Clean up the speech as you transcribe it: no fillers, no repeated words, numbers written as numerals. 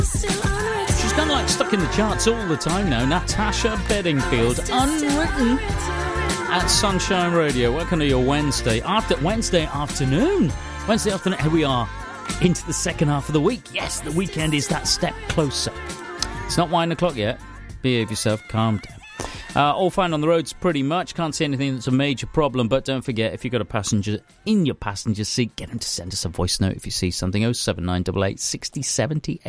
She's kind of like stuck in the charts all the time now. Natasha Bedingfield, Unwritten, at Sunshine Radio. Welcome to your Wednesday afternoon. Wednesday afternoon, here we are, into the second half of the week. Yes, the weekend is that step closer. It's not 1 o'clock yet. Behave yourself, calm down. All fine on the roads pretty much. Can't see anything that's a major problem, but don't forget, if you've got a passenger in your passenger seat, get them to send us a voice note if you see something. 07988 60 70